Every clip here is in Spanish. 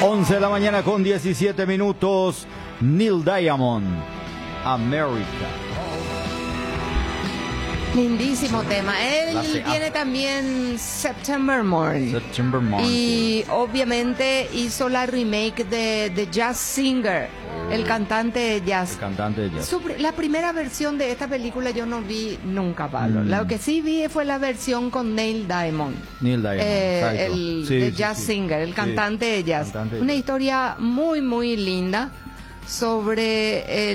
11 de la mañana con 17 minutos. Neil Diamond, America. Lindísimo tema. Él tiene también September Morning. September Morning. Y obviamente hizo la remake de The Jazz Singer, el cantante de jazz. El cantante de jazz. La primera versión de esta película yo no vi nunca, Pablo. Lo que sí vi fue la versión con Neil Diamond. Neil Diamond, exacto. El Sí, The sí, Jazz sí. Singer, el cantante de jazz. Cantante de Una jazz. historia muy, muy linda sobre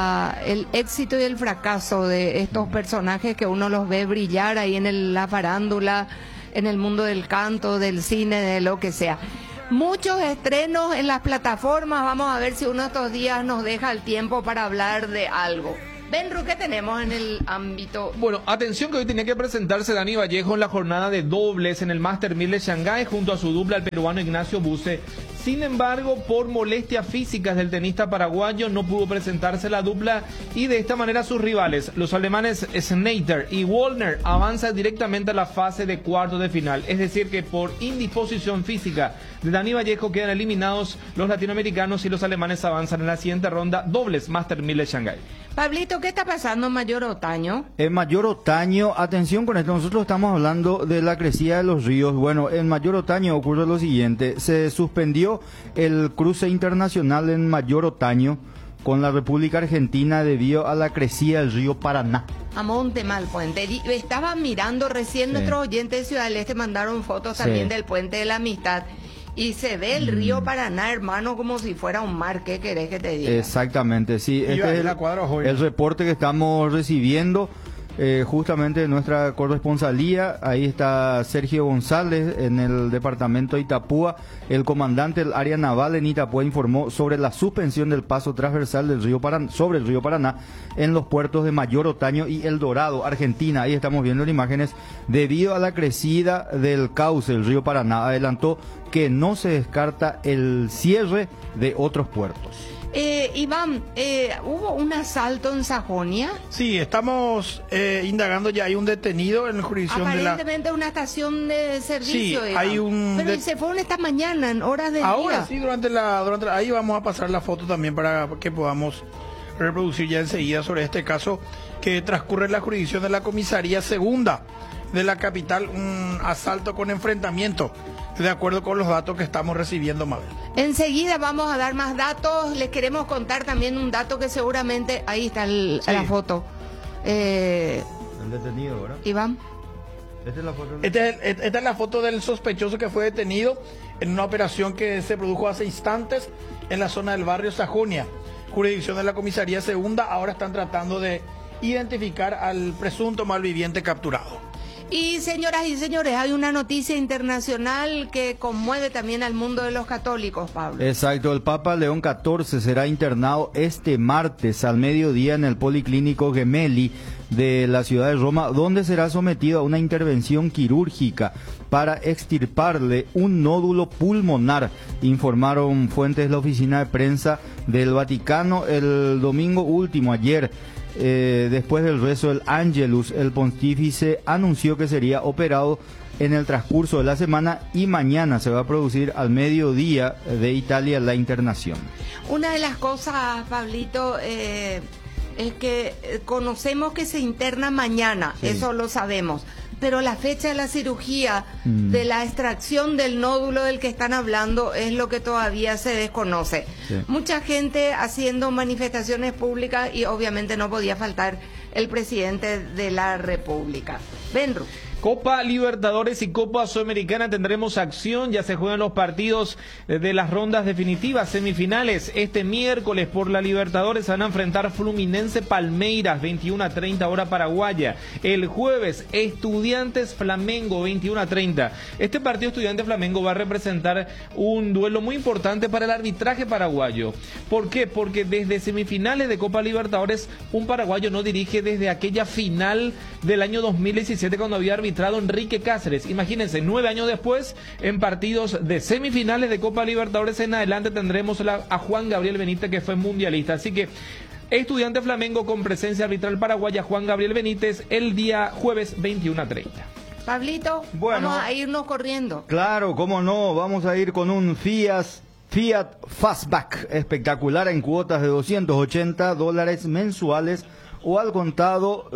el éxito y el fracaso de estos personajes que uno los ve brillar ahí en la farándula, en el mundo del canto, del cine, de lo que sea. Muchos estrenos en las plataformas. Vamos a ver si uno de estos días nos deja el tiempo para hablar de algo. Benru, ¿qué tenemos en el ámbito? Bueno, atención que hoy tenía que presentarse Dani Vallejo en la jornada de dobles en el Master 1000 de Shanghái junto a su dupla, el peruano Ignacio Buse. Sin embargo, por molestias físicas del tenista paraguayo, no pudo presentarse la dupla y de esta manera sus rivales, los alemanes Snater y Wallner, avanzan directamente a la fase de cuartos de final. Es decir, que por indisposición física de Dani Vallejo quedan eliminados los latinoamericanos y los alemanes avanzan en la siguiente ronda dobles Master 1000 de Shanghái. Pablito, ¿qué está pasando en Mayor Otaño? En Mayor Otaño, atención con esto, nosotros estamos hablando de la crecida de los ríos. Bueno, en Mayor Otaño ocurre lo siguiente: se suspendió el cruce internacional en Mayor Otaño con la República Argentina debido a la crecida del río Paraná. A Monte Malpuente. Estaba mirando recién, nuestros oyentes de Ciudad del Este mandaron fotos también del Puente de la Amistad. Y se ve el río Paraná, hermano, como si fuera un mar. ¿Qué querés que te diga? Exactamente, sí. Este es el reporte que estamos recibiendo justamente de nuestra corresponsalía. Ahí está Sergio González en el departamento de Itapúa. El comandante del área naval en Itapúa informó sobre la suspensión del paso transversal del río Paraná, sobre el río Paraná en los puertos de Mayor Otaño y El Dorado, Argentina. Ahí estamos viendo las imágenes debido a la crecida del cauce del río Paraná. Adelantó que no se descarta el cierre de otros puertos. Iván, ¿hubo un asalto en Sajonia? Sí, estamos indagando, ya hay un detenido en la jurisdicción de la... Aparentemente una estación de servicio. Sí, Iván. hay un... Pero se fueron esta mañana, en horas del Ahora día. sí, ahí vamos a pasar la foto también para que podamos reproducir ya enseguida sobre este caso que transcurre en la jurisdicción de la comisaría segunda de la capital, un asalto con enfrentamiento, de acuerdo con los datos que estamos recibiendo, Mabel. Enseguida vamos a dar más datos. Les queremos contar también un dato que seguramente... Ahí está la foto. El detenido, ¿verdad? Iván. Esta es la foto. Esta es la foto del sospechoso que fue detenido en una operación que se produjo hace instantes en la zona del barrio Sajonia, jurisdicción de la comisaría segunda. Ahora están tratando de identificar al presunto malviviente capturado. Y señoras y señores, hay una noticia internacional que conmueve también al mundo de los católicos, Pablo. Exacto, el Papa León XIV será internado este martes al mediodía en el Policlínico Gemelli de la ciudad de Roma, donde será sometido a una intervención quirúrgica para extirparle un nódulo pulmonar, informaron fuentes de la oficina de prensa del Vaticano el domingo último, ayer. Después del rezo del Angelus, el pontífice anunció que sería operado en el transcurso de la semana y mañana se va a producir al mediodía de Italia la internación. Una de las cosas, Pablito, es que conocemos que se interna mañana, eso lo sabemos, pero la fecha de la cirugía, de la extracción del nódulo del que están hablando, es lo que todavía se desconoce. Mucha gente haciendo manifestaciones públicas y obviamente no podía faltar el presidente de la República. Benru. Copa Libertadores y Copa Sudamericana tendremos acción, ya se juegan los partidos de las rondas definitivas, semifinales. Este miércoles por la Libertadores se van a enfrentar Fluminense Palmeiras, 21:30 hora paraguaya. El jueves, Estudiantes Flamengo, 21:30. Este partido Estudiantes Flamengo va a representar un duelo muy importante para el arbitraje paraguayo. ¿Por qué? Porque desde semifinales de Copa Libertadores, un paraguayo no dirige desde aquella final del año 2017 cuando había arbitrado Enrique Cáceres. Imagínense, 9 años después, en partidos de semifinales de Copa Libertadores en adelante tendremos a Juan Gabriel Benítez, que fue mundialista. Así que Estudiante Flamengo con presencia arbitral paraguaya, Juan Gabriel Benítez, el día jueves 21:30. Pablito, bueno, vamos a irnos corriendo. Claro, cómo no, vamos a ir con un Fiat Fiat Fastback, espectacular en cuotas de $280 mensuales o al contado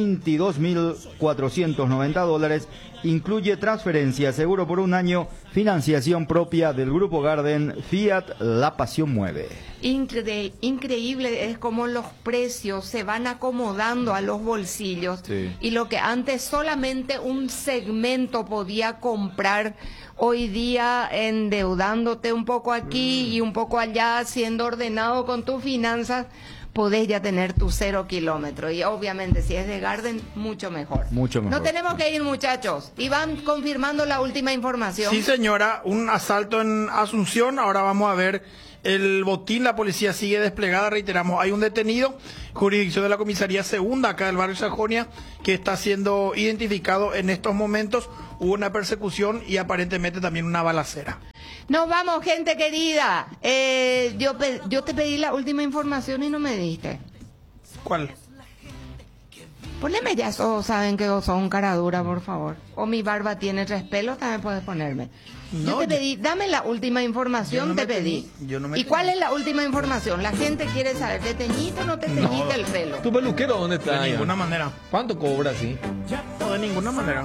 $22.490. Incluye transferencia, seguro por un año, financiación propia del Grupo Garden. Fiat, la pasión mueve. Increíble es como los precios se van acomodando a los bolsillos. Sí. Y lo que antes solamente un segmento podía comprar, hoy día endeudándote un poco aquí y un poco allá, siendo ordenado con tus finanzas, podés ya tener tu 0 kilómetros. Y obviamente si es de Garden, mucho mejor. Mucho mejor. No tenemos que ir, muchachos. Y van confirmando la última información. Sí, señora, un asalto en Asunción. Ahora vamos a ver el botín. La policía sigue desplegada. Reiteramos, hay un detenido, jurisdicción de la comisaría segunda acá del barrio Sajonia, que está siendo identificado en estos momentos. Hubo una persecución y aparentemente también una balacera. Nos vamos, gente querida. Yo te pedí la última información y no me diste. ¿Cuál? Poneme ya, saben que vos sos un cara dura, por favor. O mi barba tiene 3 pelos, también puedes ponerme. Yo te pedí, dame la última información, te pedí. ¿Y cuál es la última información? La gente quiere saber, ¿te teñiste o no te teñiste el pelo? ¿Tu peluquero dónde está? De ninguna manera. ¿Cuánto cobra, sí? No, de ninguna manera.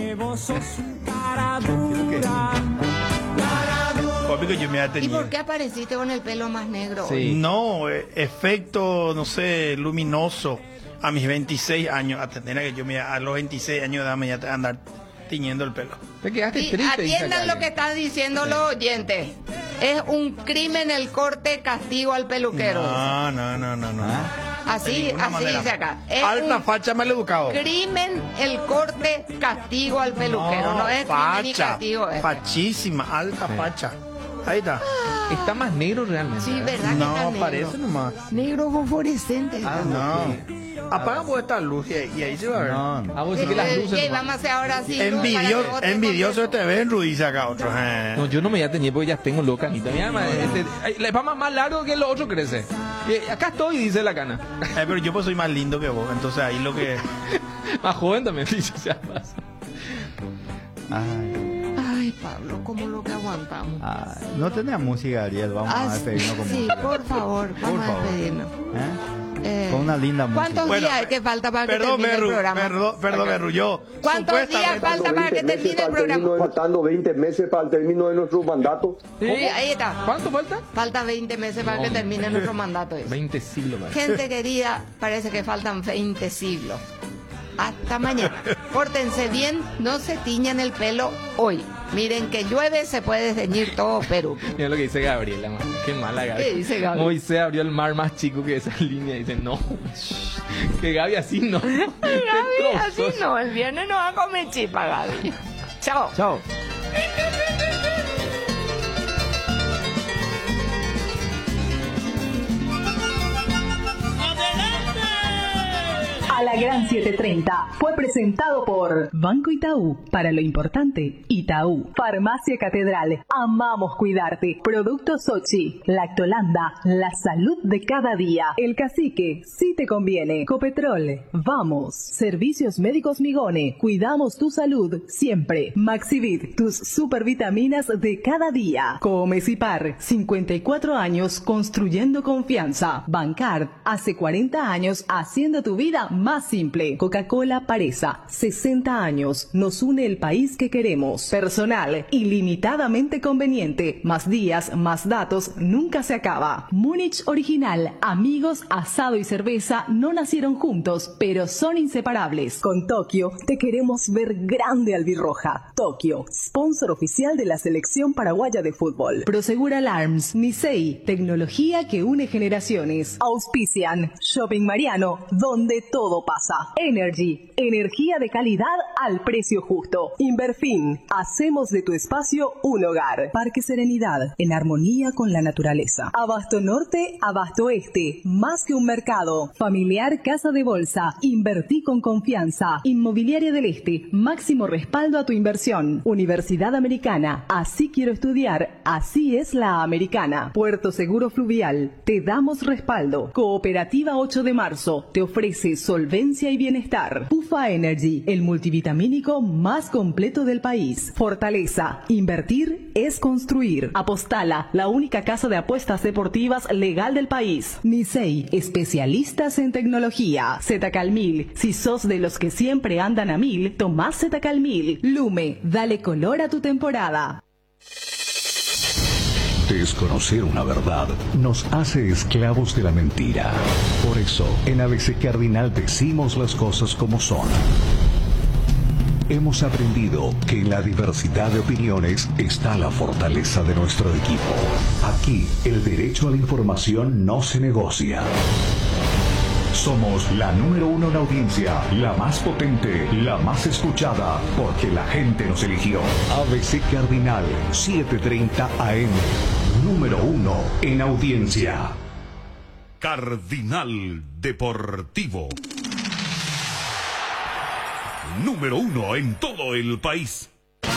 Papi, que yo me había ¿Y por qué apareciste con el pelo más negro? Sí. hoy? No, efecto, no sé, luminoso. A mis 26 años, atender a que yo a los 26 años de edad me voy a andar tiñendo el pelo. Te quedaste Y triste. atiendan lo que están diciendo los oyentes. Es un crimen el corte, castigo al peluquero. No. Así, De ninguna así manera. dice acá. Es Alta un facha, mal educado. crimen el corte, castigo al peluquero. No, es crimen ni facha, castigo. fachísima, alta facha. Ahí está. Está más negro realmente. Sí, ¿verdad? que No, está negro? parece nomás. Negro fosforescente. No. Apagamos esta luz y ahí se va a ver. No. Ah, vos decís que las luces nomás. Vamos a hacer ahora sí. luz para que vos te Envidioso contestes. te ven, Rudy, dice acá otro. No, yo no me voy a teñir porque ya tengo loca. Y también, la fama más largo que lo otro crece. Y acá estoy, dice la cana. Pero yo pues soy más lindo que vos, entonces ahí lo que... Más joven también, dice. O sea, pasa. Ay, Pablo, ¿cómo lo que aguantamos? No tenía música, Ariel. Vamos a despedirnos con sí, música. por favor, vamos a favor. despedirnos. Con una linda música. ¿Cuántos Bueno, días que falta para que Perdón, termine Berru, el programa? perdón, Berru, yo... ¿Cuántos días falta para que termine el programa? Faltando 20 meses para el término de nuestro mandato. Sí, ahí está. ¿Cuánto falta? Falta 20 meses para que termine nuestro mandato. 20 siglos más. Gente querida, parece que faltan 20 siglos. Hasta mañana. Pórtense bien, no se tiñan el pelo hoy. Miren que llueve, se puede teñir todo Perú. Mira lo que dice Gabriela, man. Qué mala Gaby. ¿Qué dice Gaby? Moisés abrió el mar más chico que esa línea y dice, no. Que Gaby así no. Gaby, así no, el viernes no va a comer chipa, Gaby. Chao. Chao. A la Gran 730 fue presentado por Banco Itaú. Para lo importante, Itaú. Farmacia Catedral. Amamos cuidarte. Productos Sochi. Lactolanda. La salud de cada día. El Cacique. Si te conviene. Copetrol. Vamos. Servicios Médicos Migone. Cuidamos tu salud siempre. Maxivit. Tus supervitaminas de cada día. Comecipar. 54 años construyendo confianza. Bancard. Hace 40 años haciendo tu vida más simple. Coca-Cola Paresa, 60 años, nos une el país que queremos. Personal, ilimitadamente conveniente. Más días, más datos, nunca se acaba. Múnich Original, amigos, asado y cerveza no nacieron juntos, pero son inseparables. Con Tokio, te queremos ver grande albirroja. Tokio, sponsor oficial de la selección paraguaya de fútbol. Prosegur Alarms, Nisei, tecnología que une generaciones. Auspician, Shopping Mariano, donde todo pasa. Energy, energía de calidad al precio justo. Inverfin, hacemos de tu espacio un hogar. Parque Serenidad, en armonía con la naturaleza. Abasto Norte, Abasto Este, más que un mercado. Familiar Casa de Bolsa, invertí con confianza. Inmobiliaria del Este, máximo respaldo a tu inversión. Universidad Americana, así quiero estudiar, así es la americana. Puerto Seguro Fluvial, te damos respaldo. Cooperativa 8 de marzo, te ofrece solvencia excelencia y bienestar. Ufa Energy, el multivitamínico más completo del país. Fortaleza, invertir es construir. Apostala, la única casa de apuestas deportivas legal del país. Nisei, especialistas en tecnología. Zetacalmil, si sos de los que siempre andan a mil, tomás Zetacalmil. Lume, dale color a tu temporada. Desconocer una verdad nos hace esclavos de la mentira. Por eso, en ABC Cardinal decimos las cosas como son. Hemos aprendido que en la diversidad de opiniones está la fortaleza de nuestro equipo. Aquí, el derecho a la información no se negocia. Somos la número 1 en audiencia, la más potente, la más escuchada, porque la gente nos eligió. ABC Cardinal, 7:30 AM, número 1 en audiencia. Cardinal Deportivo. Número 1 en todo el país.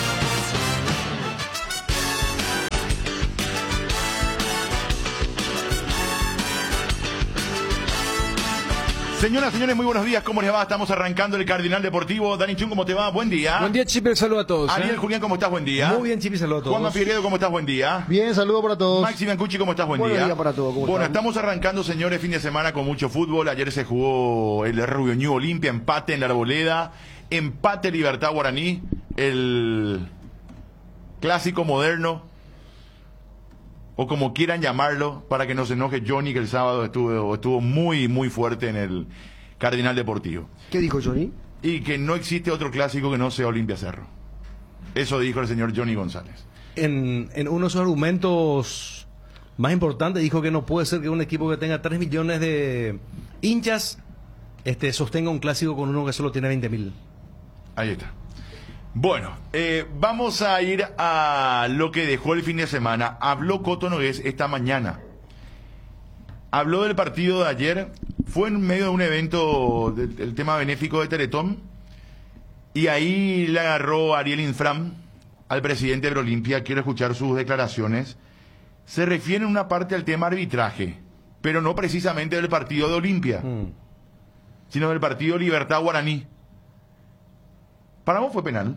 Señoras, señores, muy buenos días, ¿cómo les va? Estamos arrancando el Cardinal Deportivo. Dani Chun, ¿cómo te va? Buen día. Buen día, Chipe, saludo a todos. Ariel Julián, ¿cómo estás? Buen día. Muy bien, Chipe, saludo a todos. Juan Figueredo, ¿cómo estás? Buen día. Bien, saludo para todos. Maxi Biancucci, ¿cómo estás? Buen día. Buen día para todos. Bueno, estamos arrancando, señores, fin de semana con mucho fútbol. Ayer se jugó el Rubio Ñu Olimpia, empate en la Arboleda, empate Libertad Guaraní, el clásico moderno, o como quieran llamarlo, para que no se enoje Johnny, que el sábado estuvo muy, muy fuerte en el Cardinal Deportivo. ¿Qué dijo Johnny? Y que no existe otro clásico que no sea Olimpia Cerro. Eso dijo el señor Johnny González. En uno de sus argumentos más importantes dijo que no puede ser que un equipo que tenga 3 millones de hinchas sostenga un clásico con uno que solo tiene 20.000. Ahí está. Bueno, vamos a ir a lo que dejó el fin de semana. Habló Coto Nogués esta mañana. Habló del partido de ayer. Fue en medio de un evento del tema benéfico de Teletón. Y ahí le agarró Ariel Infram al presidente de Olimpia. Quiero escuchar sus declaraciones. Se refiere en una parte al tema arbitraje, pero no precisamente del partido de Olimpia, sino del partido Libertad Guaraní. ¿Para vos fue penal?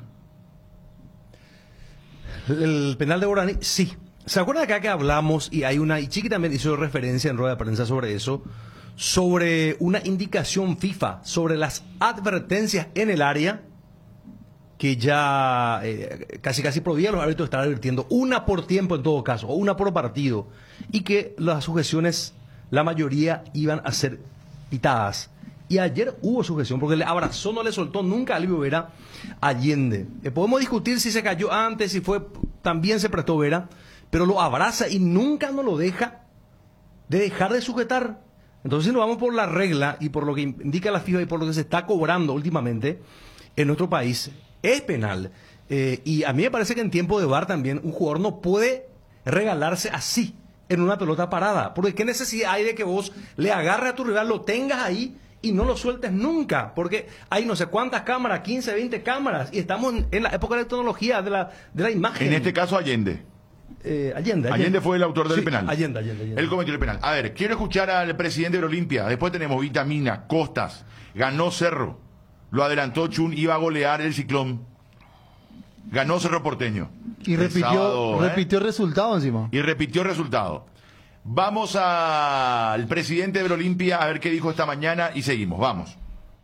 El penal de Guaraní, sí. ¿Se acuerdan acá que hablamos, y Chiqui también hizo referencia en rueda de prensa sobre eso, sobre una indicación FIFA, sobre las advertencias en el área, que ya casi prohibía a los árbitros estar advirtiendo, una por tiempo en todo caso, o una por partido, y que las sujeciones, la mayoría iban a ser pitadas. Y ayer hubo sujeción, porque le abrazó, no le soltó nunca a Alvio Vera Allende. Podemos discutir si se cayó antes, si fue, también se prestó Vera, pero lo abraza y nunca nos lo deja de dejar de sujetar. Entonces, si nos vamos por la regla y por lo que indica la FIFA y por lo que se está cobrando últimamente en nuestro país, es penal. Y a mí me parece que en tiempo de VAR también un jugador no puede regalarse así en una pelota parada. Porque qué necesidad hay de que vos le agarres a tu rival, lo tengas ahí y no lo sueltes nunca, porque hay no sé cuántas cámaras, 15, 20 cámaras, y estamos en la época de la tecnología, de la imagen. En este caso Allende. Allende fue el autor del penal. Allende. Él cometió el penal. A ver, quiero escuchar al presidente de Olimpia. Después tenemos Vitamina, Costas, ganó Cerro, lo adelantó Chun, iba a golear el Ciclón, ganó Cerro Porteño. Y repitió resultado encima. Y repitió resultado. Vamos al presidente de Olimpia a ver qué dijo esta mañana y seguimos. Vamos.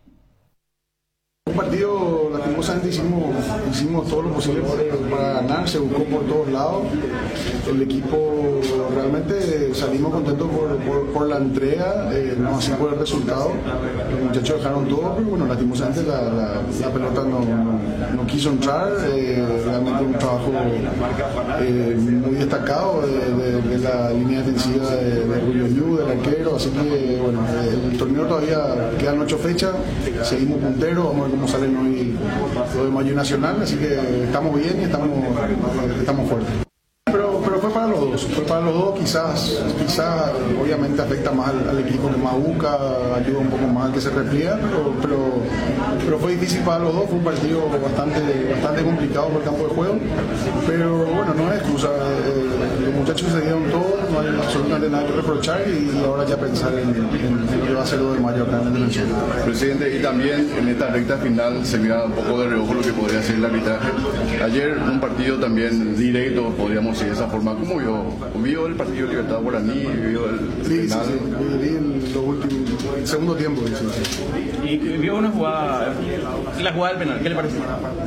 Un partido, lastimosamente, hicimos todo lo posible para ganar, se buscó por todos lados. El equipo realmente salimos contentos por la entrega, no así por el resultado. Los muchachos dejaron todo, pero bueno, lastimosamente la pelota no quiso entrar. Realmente un trabajo muy destacado de la línea defensiva de Rubio Ñu, del arquero. Así que bueno, el torneo todavía quedan 8 fechas, seguimos punteros, vamos a ver cómo salen hoy lo de Mayo Nacional, así que estamos bien y estamos fuertes. Pero fue para los dos, quizás obviamente afecta más al equipo que más busca, ayuda un poco más al que se repliega, pero fue difícil para los dos, fue un partido bastante complicado por el campo de juego, pero bueno, no es excusa, los muchachos se dieron todo, no hay absolutamente nada que reprochar y ahora ya pensar en lo que va a ser lo de mayo acá en el Venezuela. Presidente, y también en esta recta final se mira un poco de reojo lo que podría ser el arbitraje. Ayer un partido también directo, podríamos decir de esa forma. ¿Cómo vio el partido de Libertad Guaraní? ¿Vio el final? Sí, vi en los últimos, el segundo tiempo. Sí. Y vio una jugada, la jugada del penal, ¿qué le parece?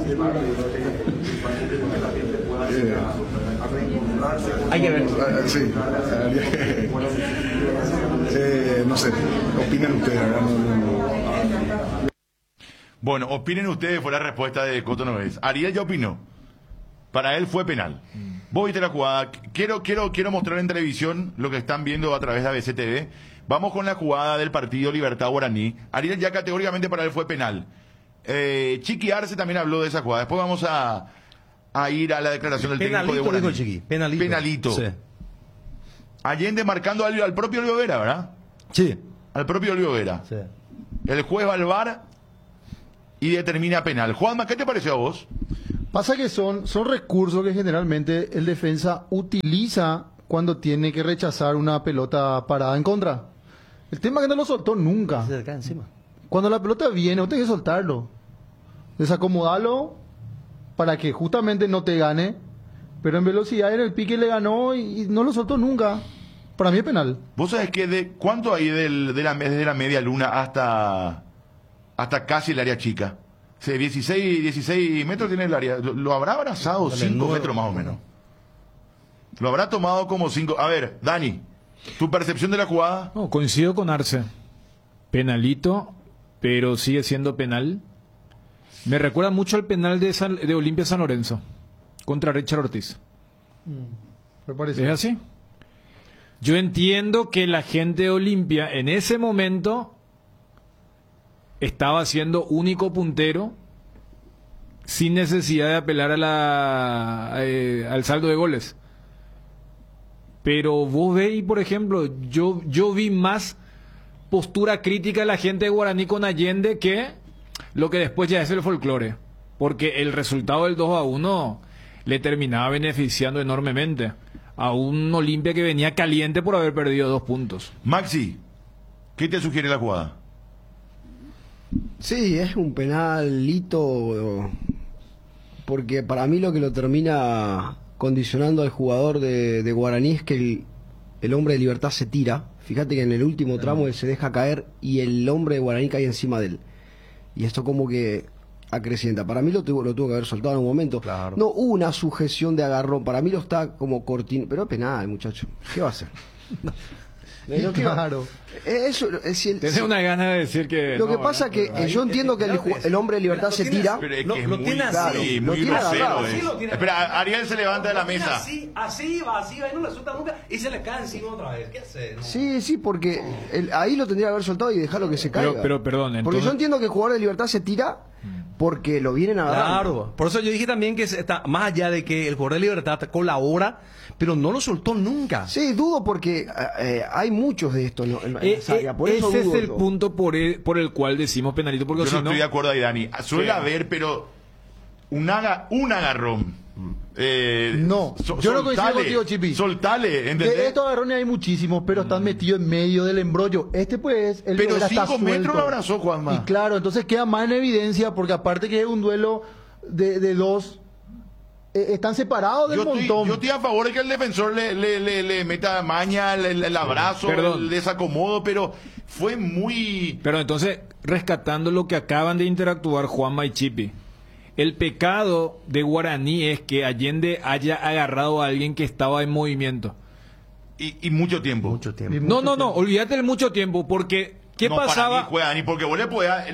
Hay que ver. Sí. No sé, opinen ustedes. Bueno, opinen ustedes, fue la respuesta de Coto Nogués. Ariel ya opinó. Para él fue penal. Vos viste la jugada. Quiero mostrar en televisión lo que están viendo a través de ABC TV. Vamos con la jugada del partido Libertad Guaraní. Ariel ya categóricamente para él fue penal. Chiqui Arce también habló de esa jugada. Después vamos a ir a la declaración del técnico de Guaraní. Dijo Chiqui. Penalito. Sí. Allende marcando al propio Olio Vera, ¿verdad? Sí. Al propio Olio Vera. Sí. El juez va al VAR y determina penal. Juanma, ¿qué te pareció a vos? Pasa que son recursos que generalmente el defensa utiliza cuando tiene que rechazar una pelota parada en contra. El tema es que no lo soltó nunca. Se cae encima. Cuando la pelota viene, usted tiene que soltarlo. Desacomodarlo para que justamente no te gane. Pero en velocidad en el pique le ganó y no lo soltó nunca. Para mí es penal. ¿Vos sabés que cuánto hay desde la media luna hasta casi el área chica? O sea, 16 metros tiene el área. Lo habrá abrazado 5 metros más o menos. Lo habrá tomado como 5. A ver, Dani, ¿tu percepción de la jugada? No, coincido con Arce. Penalito, pero sigue siendo penal. Me recuerda mucho al penal de Olimpia San Lorenzo contra Richard Ortiz. Me parece. ¿Es así? Yo entiendo que la gente de Olimpia en ese momento estaba siendo único puntero sin necesidad de apelar al saldo de goles. Pero vos veis, por ejemplo, yo vi más postura crítica de la gente de Guaraní con Allende que lo que después ya es el folclore. Porque el resultado del 2-1 le terminaba beneficiando enormemente a un Olimpia que venía caliente por haber perdido 2 puntos. Maxi, ¿qué te sugiere la jugada? Sí, es un penalito, porque para mí lo que lo termina condicionando al jugador de Guaraní es que el hombre de Libertad se tira. Fíjate que en el último tramo él se deja caer y el hombre de Guaraní cae encima de él. Y esto como que acrecienta. Para mí lo tuvo que haber soltado en un momento. Claro. No hubo una sujeción de agarrón. Para mí lo está como cortino. Pero es penal, muchacho. ¿Qué va a hacer? Claro. Eso, Tenés una gana de decir que... Lo que pasa es que yo entiendo que el hombre de Libertad se tira. Pero es que es muy grosero. Espera, Ariel se levanta de la mesa. Así va, y no le suelta nunca y se le cae encima otra vez. ¿Qué hace? No. Sí, porque ahí lo tendría que haber soltado y dejarlo que se caiga. Pero perdón, entonces... Porque yo entiendo que el jugador de Libertad se tira porque lo vienen agarrando. Claro, por eso yo dije también que está más allá de que el jugador de Libertad colabora, pero no lo soltó nunca. Sí, dudo porque hay muchos de estos en esa área. Por eso ese dudo es el punto por el cual decimos penalito. Porque yo no estoy de acuerdo ahí, Dani. Suele haber, pero un agarrón. No, yo no coincido contigo, Chipi. Soltale, ¿entendés? De estos agarrones hay muchísimos, pero están metidos en medio del embrollo. Este pues, el pero está 5 metros lo abrazó, Juanma. Y claro, entonces queda más en evidencia, porque aparte que es un duelo de dos, están separados del montón. Yo estoy a favor de que el defensor le meta maña, el abrazo, el desacomodo, pero fue muy... Pero entonces, rescatando lo que acaban de interactuar Juanma y Chipi, el pecado de Guaraní es que Allende haya agarrado a alguien que estaba en movimiento. Y mucho tiempo. No, olvídate del mucho tiempo, porque ¿qué pasaba? Para mí, Dani, porque vos le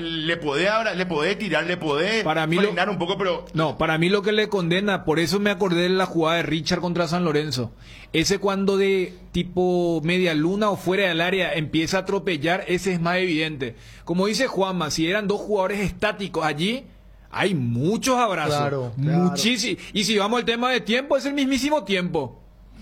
podés tirar, le podés frenar un poco, pero... No, para mí lo que le condena, por eso me acordé de la jugada de Richard contra San Lorenzo. Ese cuando de tipo media luna o fuera del área empieza a atropellar, ese es más evidente. Como dice Juanma, si eran 2 jugadores estáticos allí... Hay muchos abrazos, claro. Muchísimos. Y si vamos al tema de tiempo, es el mismísimo tiempo.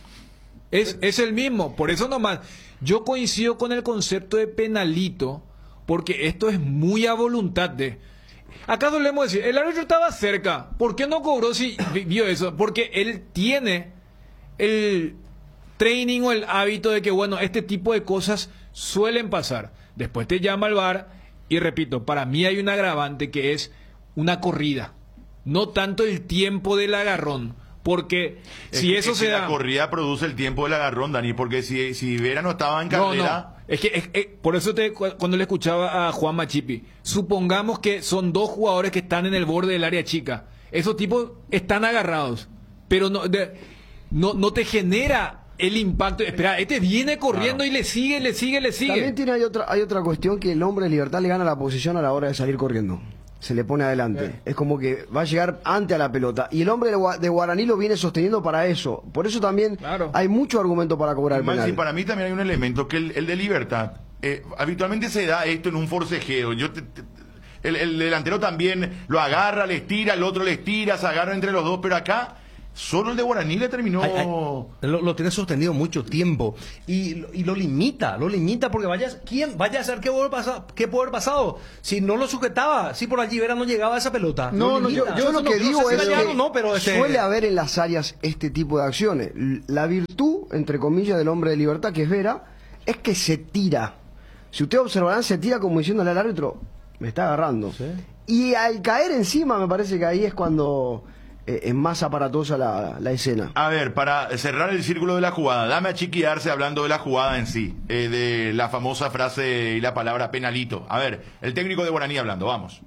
Es el mismo. Por eso nomás, yo coincido con el concepto de penalito, porque esto es muy a voluntad de... Acá solemos decir, el árbitro estaba cerca. ¿Por qué no cobró si vio eso? Porque él tiene training o el hábito de que, bueno, este tipo de cosas suelen pasar. Después te llama el VAR y repito, para mí hay un agravante que es una corrida, no tanto el tiempo del agarrón. Porque si eso se da... La corrida produce el tiempo del agarrón, Dani, porque si Vera no estaba en carrera... No. Es que por eso cuando le escuchaba a Juan Machipi, supongamos que son dos jugadores que están en el borde del área chica. Esos tipos están agarrados, pero no te genera el impacto. Espera, este viene corriendo y le sigue. También hay otra cuestión, que el hombre de Libertad le gana la posición a la hora de salir corriendo. Se le pone adelante. Es como que va a llegar antes a la pelota. Y el hombre de Guaraní lo viene sosteniendo para eso. Por eso también hay mucho argumento para cobrar el penal. Sí, para mí también hay un elemento que el de Libertad. Habitualmente se da esto en un forcejeo. El delantero también lo agarra, les tira, el otro les tira, se agarra entre los dos. Pero acá... Solo el de Guaraní le terminó... Lo tiene sostenido mucho tiempo y lo limita porque vaya a ser qué puede haber pasado si no lo sujetaba, si por allí Vera no llegaba a esa pelota. Yo lo que digo es que suele haber en las áreas este tipo de acciones. La virtud, entre comillas, del hombre de Libertad, que es Vera, es que se tira. Si ustedes observarán, se tira como diciéndole al árbitro, me está agarrando. ¿Sí? Y al caer encima, me parece que ahí es cuando... es más aparatosa la escena. A ver, para cerrar el círculo de la jugada, dame a chiquearse hablando de la jugada en sí, de la famosa frase y la palabra penalito. A ver, el técnico de Guaraní hablando, vamos.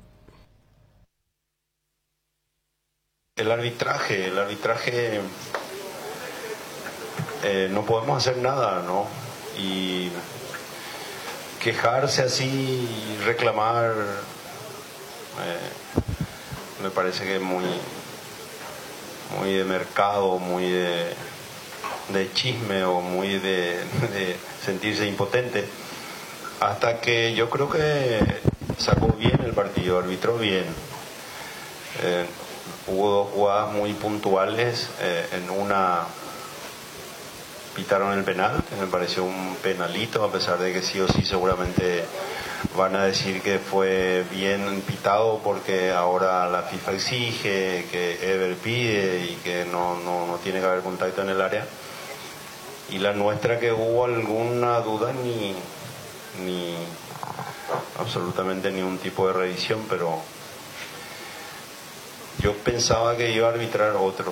El arbitraje, no podemos hacer nada, ¿no? Y quejarse así, reclamar, me parece que es muy de mercado, muy de chisme o muy de sentirse impotente, hasta que yo creo que sacó bien el partido, arbitró bien. Hubo dos jugadas muy puntuales, en una pitaron el penal, que me pareció un penalito, a pesar de que sí o sí seguramente van a decir que fue bien pitado porque ahora la FIFA exige, que Ever pide y que no tiene que haber contacto en el área. Y la nuestra, que hubo alguna duda, ni absolutamente ningún tipo de revisión, pero yo pensaba que iba a arbitrar otro,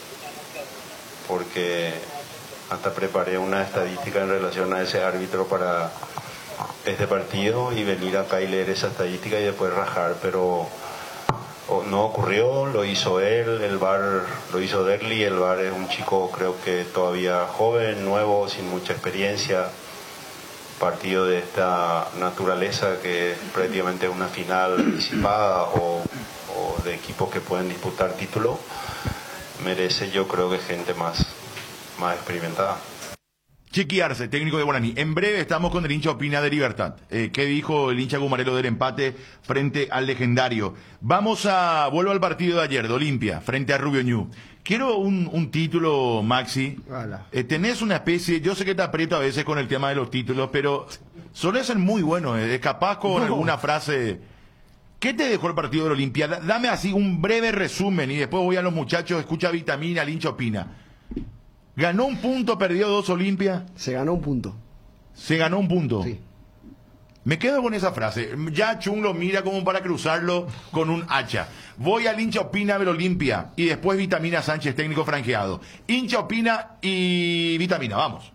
porque hasta preparé una estadística en relación a ese árbitro para este partido y venir acá y leer esa estadística y después rajar, pero no ocurrió, lo hizo él, el VAR lo hizo Derli. El VAR es un chico, creo que todavía joven, nuevo, sin mucha experiencia. Partido de esta naturaleza, que es prácticamente una final anticipada o de equipos que pueden disputar título, merece, yo creo, que gente más experimentada. Chiqui Arce, técnico de Guaraní. En breve estamos con el hincha Opina de Libertad. ¿Qué dijo el hincha Gumarelo del empate frente al legendario? Vuelvo al partido de ayer, de Olimpia, frente a Rubio Ñu. Quiero un título, Maxi. Tenés una especie, yo sé que te aprieto a veces con el tema de los títulos, pero suele ser muy bueno. Capaz con alguna frase. ¿Qué te dejó el partido de Olimpia? Dame así un breve resumen y después voy a los muchachos, escucha Vitamina, el hincha Opina. ¿Ganó un punto, perdió 2 Olimpia? Se ganó un punto. ¿Se ganó un punto? Sí. Me quedo con esa frase. Ya Chung lo mira como para cruzarlo con un hacha. Voy al hincha Opina del Olimpia y después Vitamina Sánchez, técnico franjeado. Hincha Opina y Vitamina, vamos.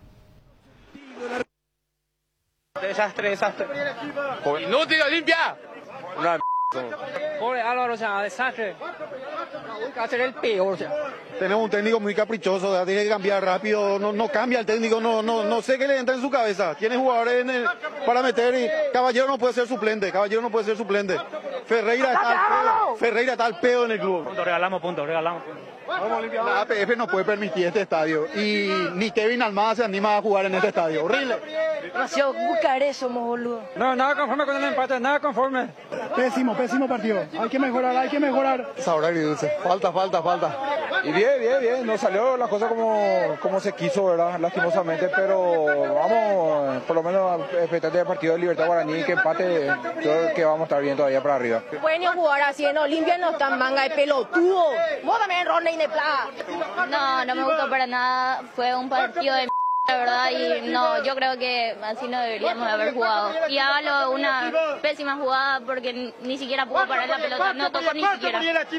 Desastre. ¡Inútil Olimpia! Una pobre Álvaro, o sea, desastre. Va a ser el peor, o sea. Tenemos un técnico muy caprichoso, ¿verdad? Tiene que cambiar rápido, no cambia el técnico, no sé qué le entra en su cabeza. Tiene jugadores para meter y Caballero no puede ser suplente. Ferreira está al pedo en el club. Regalamos puntos. La APF no puede permitir este estadio y ni Kevin Almada se anima a jugar en este estadio. Horrible. Demasiado bucaré somos, boludo. No, nada conforme con el empate, nada conforme. Pésimo partido. Hay que mejorar. Sabor agridulce. Falta. Y bien. No salió la cosa como se quiso, ¿verdad? Lastimosamente, pero vamos, por lo menos expectante del partido de Libertad Guaraní, que empate, creo que vamos a estar bien todavía para arriba. Pueden jugar así en Olimpia, no están manga de pelotudo. Vos también, Ronnie de Plata. No me gustó para nada. Fue un partido de La verdad, y no, yo creo que así no deberíamos haber jugado. Y hágalo una pésima jugada porque ni siquiera pudo parar la pelota, no tocó ni siquiera.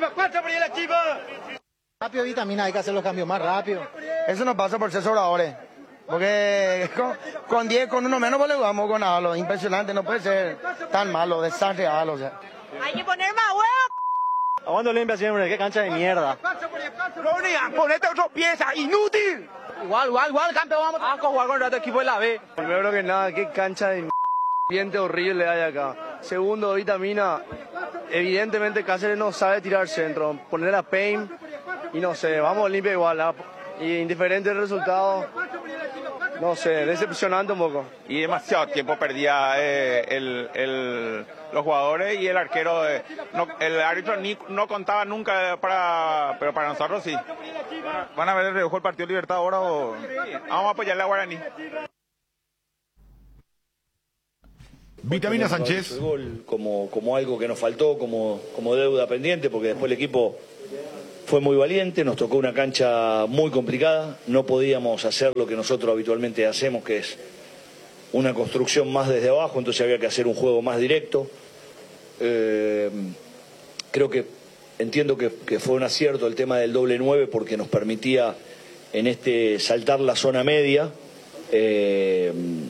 Rápido Vitamina, hay que hacer los cambios más rápido. Eso no pasa por ser sobradores. Porque con 10, con uno menos, pues le jugamos con Ábalos. Impresionante, no puede ser tan malo, desastre Ábalos. O sea. Hay que poner más huevos. Aguando limpia siempre, qué cancha de mierda. Ponete otro pieza, inútil. Igual, campeón, vamos a jugar con el otro equipo de la B. Primero que nada, qué cancha de ambiente horrible hay acá. Segundo, Vitamina, evidentemente Cáceres no sabe tirar centro. Poner a Payne y no sé, vamos limpia igual. Y indiferente el resultado, no sé, decepcionante un poco. Y demasiado tiempo perdía los jugadores y el arquero. El árbitro no contaba nunca, pero para nosotros sí. ¿Van a ver el reojo el partido Libertad ahora o vamos a apoyarle a Guaraní? Vitamina Sánchez. El gol como algo que nos faltó, como deuda pendiente, porque después el equipo fue muy valiente, nos tocó una cancha muy complicada, no podíamos hacer lo que nosotros habitualmente hacemos, que es una construcción más desde abajo, entonces había que hacer un juego más directo. Entiendo que fue un acierto el tema del doble 9 porque nos permitía saltar la zona media.